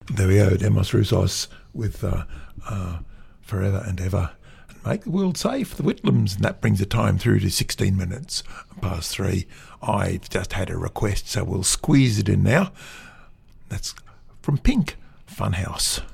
There we go, Demos Roussos with Forever and Ever. And make the world safe, the Whitlams. And that brings the time through to 16 minutes past 3. I've just had a request, so we'll squeeze it in now. That's from Pink, Funhouse.